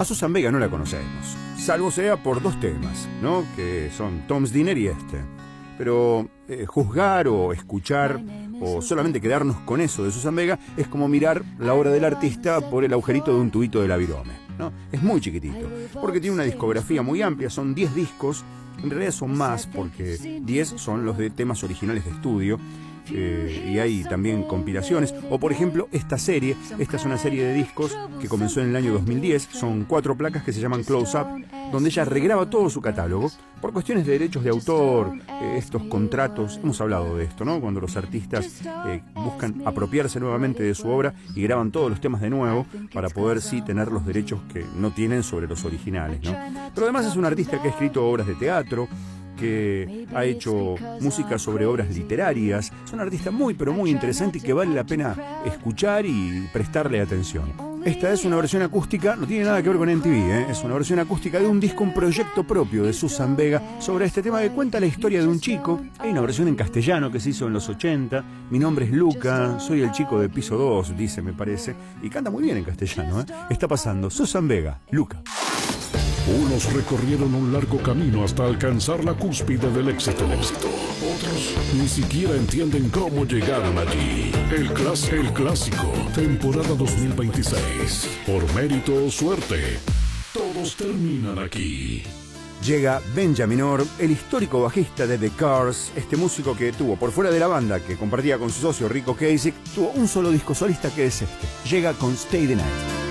A Susan Vega no la conocemos, salvo sea por dos temas, ¿no? Que son Tom's Dinner y este. Pero juzgar o escuchar o solamente quedarnos con eso de Susan Vega es como mirar la obra del artista por el agujerito de un tubito de la virome, ¿no? Es muy chiquitito, porque tiene una discografía muy amplia, son 10 discos, en realidad son más, porque 10 son los de temas originales de estudio, y hay también compilaciones, o por ejemplo esta serie. Esta es una serie de discos que comenzó en el año 2010, son 4 placas que se llaman Close Up, donde ella regraba todo su catálogo por cuestiones de derechos de autor, estos contratos, hemos hablado de esto, ¿no? Cuando los artistas buscan apropiarse nuevamente de su obra y graban todos los temas de nuevo para poder sí tener los derechos que no tienen sobre los originales, ¿no? Pero además es un artista que ha escrito obras de teatro, que ha hecho música sobre obras literarias. Es un artista muy pero muy interesante y que vale la pena escuchar y prestarle atención. Esta es una versión acústica, no tiene nada que ver con MTV, ¿eh? Es una versión acústica de un disco, un proyecto propio de Susan Vega sobre este tema que cuenta la historia de un chico. Hay una versión en castellano que se hizo en los 80. Mi nombre es Luca, soy el chico de piso 2, dice, me parece, y canta muy bien en castellano, ¿eh? Está pasando Susan Vega, Luca. Unos recorrieron un largo camino hasta alcanzar la cúspide del éxito. Otros ni siquiera entienden cómo llegaron allí. El clásico, temporada 2026. Por mérito o suerte, todos terminan aquí. Llega Benjamin Orr, el histórico bajista de The Cars, este músico que tuvo, por fuera de la banda que compartía con su socio Rico Kasich, tuvo un solo disco solista que es este. Llega con Stay the Night.